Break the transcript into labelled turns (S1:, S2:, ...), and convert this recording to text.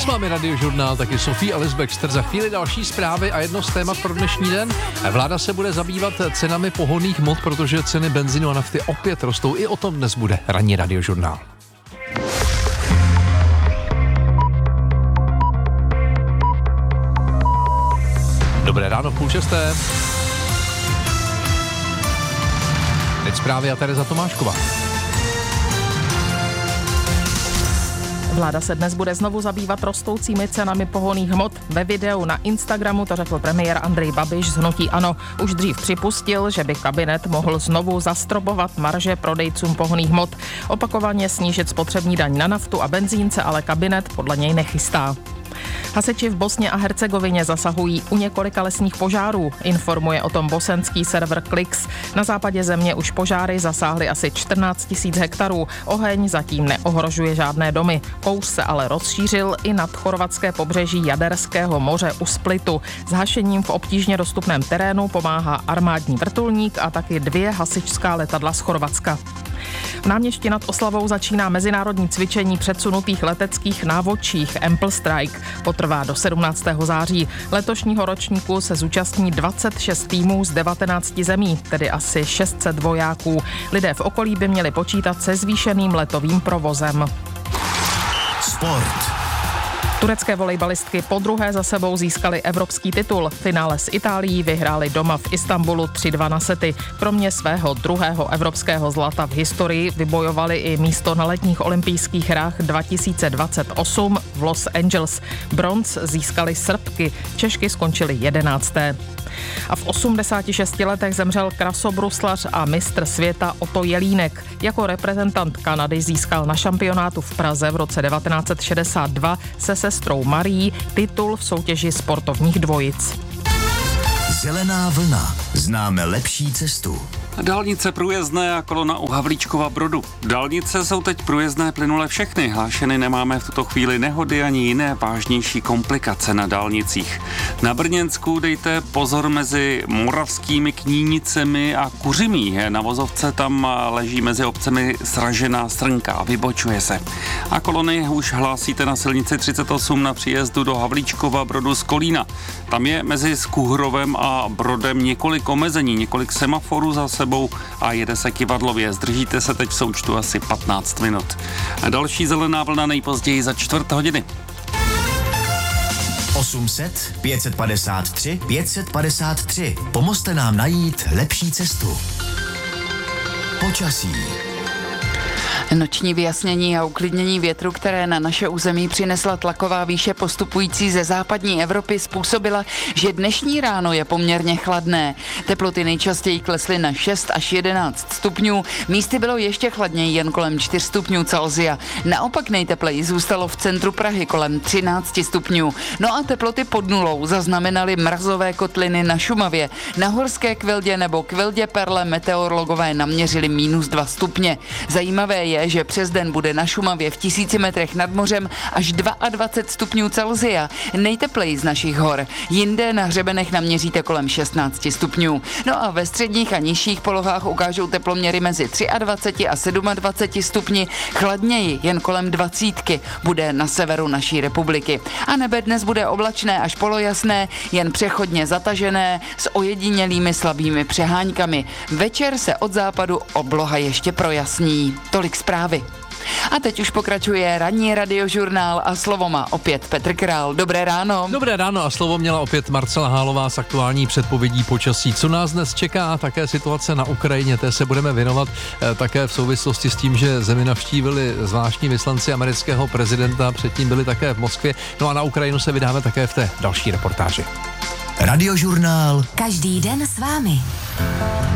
S1: S vámi Radiožurnál, taky Sofie Alice Baxter. Za chvíli další zprávy a jedno z témat pro dnešní den. Vláda se bude zabývat cenami pohonných hmot, protože ceny benzínu a nafty opět rostou. I o tom dnes bude ranní Radiožurnál. Dobré ráno, 5:30. Teď zprávy a Tereza Tomášková.
S2: Vláda se dnes bude znovu zabývat rostoucími cenami pohonných hmot. Ve videu na Instagramu to řekl premiér Andrej Babiš z hnutí ANO. Už dřív připustil, že by kabinet mohl znovu zastropovat marže prodejcům pohonných hmot. Opakovaně snížit spotřební daň na naftu a benzín se ale kabinet podle něj nechystá. Hasiči v Bosně a Hercegovině zasahují u několika lesních požárů, informuje o tom bosenský server Klix. Na západě země už požáry zasáhly asi 14 000 hektarů. Oheň zatím neohrožuje žádné domy. Kouř se ale rozšířil i nad chorvatské pobřeží Jaderského moře u Splitu. S hašením v obtížně dostupném terénu pomáhá armádní vrtulník a taky 2 hasičská letadla z Chorvatska. V Náměšti nad Oslavou začíná mezinárodní cvičení předsunutých leteckých návodčích Ample Strike. Potrvá do 17. září. Letošního ročníku se zúčastní 26 týmů z 19 zemí, tedy asi 600 vojáků. Lidé v okolí by měli počítat se zvýšeným letovým provozem.
S3: Sport.
S2: Turecké volejbalistky podruhé za sebou získaly evropský titul. Finále s Itálií vyhráli doma v Istanbulu 3-2 na sety. Kromě svého druhého evropského zlata v historii vybojovali i místo na letních olympijských hrách 2028 v Los Angeles. Bronz získali Srbky, Češky skončily 11. A v 86 letech zemřel krasobruslař a mistr světa Otto Jelínek. Jako reprezentant Kanady získal na šampionátu v Praze v roce 1962 se sestrou Marií titul v soutěži sportovních dvojic.
S3: Zelená vlna. Známe lepší cestu.
S4: Dálnice průjezdné a kolona u Havlíčkova Brodu. Dálnice jsou teď průjezdné plynule všechny. Hlášeny nemáme v tuto chvíli nehody ani jiné vážnější komplikace na dálnicích. Na Brněnsku dejte pozor mezi moravskými Knínicemi a Kuřimí. Na vozovce tam leží mezi obcemi sražená srnka a vybočuje se. A kolony už hlásíte na silnici 38 na příjezdu do Havlíčkova Brodu z Kolína. Tam je mezi Skuhrovem a Brodem několik omezení, několik semaforů za sebou a jede se kyvadlově. Zdržíte se teď v součtu asi 15 minut. A další zelená vlna nejpozději za 4 hodiny.
S3: 800 553 553. Pomozte nám najít lepší cestu. Počasí.
S5: Noční vyjasnění a uklidnění větru, které na naše území přinesla tlaková výše postupující ze západní Evropy, způsobila, že dnešní ráno je poměrně chladné. Teploty nejčastěji klesly na 6 až 11 stupňů, místy bylo ještě chladněji, jen kolem 4 stupňů Celsia. Naopak nejtepleji zůstalo v centru Prahy kolem 13 stupňů. No a teploty pod nulou zaznamenaly mrazové kotliny na Šumavě. Na Horské Kvildě nebo Kvildě Perle meteorologové naměřili -2 stupně. Zajímavé je, že přes den bude na Šumavě v 1000 metrech nad mořem až 22 stupňů Celsia, nejtepleji z našich hor. Jinde na hřebenech naměříte kolem 16 stupňů. No a ve středních a nižších polohách ukážou teploměry mezi 23 a 27 stupni, chladněji jen kolem 20 bude na severu naší republiky. A nebe dnes bude oblačné až polojasné, jen přechodně zatažené s ojedinělými slabými přeháňkami. Večer se od západu obloha ještě projasní. Tolik zprávy. A teď už pokračuje ranní Radiožurnál a slovo má opět Petr Král. Dobré ráno.
S1: Dobré ráno a slovo měla opět Marcela Hálová s aktuální předpovědí počasí. Co nás dnes čeká, také situace na Ukrajině, té se budeme věnovat také v souvislosti s tím, že zemi navštívili zvláštní vyslanci amerického prezidenta, předtím byli také v Moskvě. No a na Ukrajinu se vydáme také v té další reportáži.
S3: Radiožurnál.
S6: Každý den s vámi.